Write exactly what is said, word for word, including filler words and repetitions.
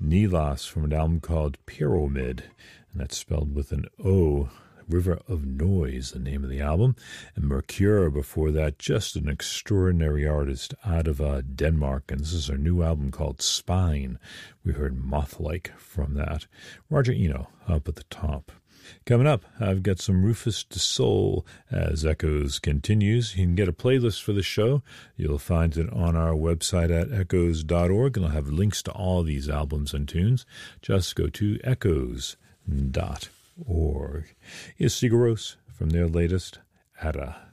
Nilas from an album called Pyramid, and that's spelled with an O. River of Noise, the name of the album. And Mercure before that, just an extraordinary artist out of uh, Denmark. And this is her new album called Spine. We heard Moth-like from that. Roger Eno up at the top. Coming up, I've got some Rufus Du Sol as Echoes continues. You can get a playlist for the show. You'll find it on our website at echoes dot org, and I'll have links to all these albums and tunes. Just go to echoes dot org. Here's Sigur Rós from their latest, Ada.